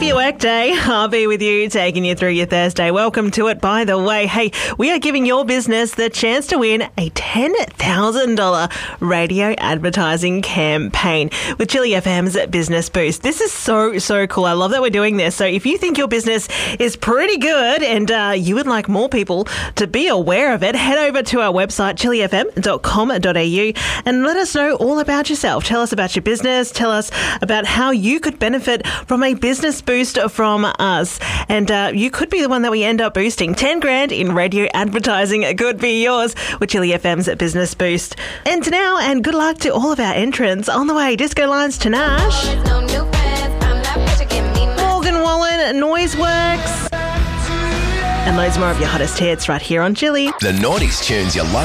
your workday. I'll be with you, taking you through your Thursday. Welcome to it, by the way. Hey, we are giving your business the chance to win a $10,000 radio advertising campaign with Chili FM's Business Boost. This is so cool. I love that we're doing this. So if you think your business is pretty good and you would like more people to be aware of it, head over to our website, chilifm.com.au, and let us know all about yourself. Tell us about your business. Tell us about how you could benefit from a business boost from us. And you could be the one that we end up boosting. 10 grand in radio advertising could be yours with Chili FM's Business Boost. And now, and good luck to all of our entrants. On the way, Disco Lines Tanash, Morgan Wallen, Noiseworks, and loads more of your hottest hits right here on Chili. The 90s tunes you love.